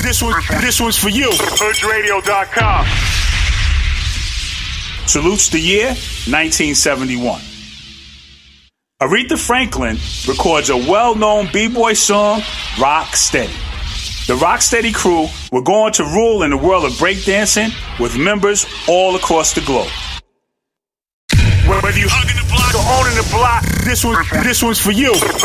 This one's for you. HoodRadio.com. Salutes the year 1971. Aretha Franklin records a well-known b-boy song, Rock Steady. The Rock Steady crew were going to rule in the world of breakdancing with members all across the globe. Whether you hugging the block or owning the block, this one's for you.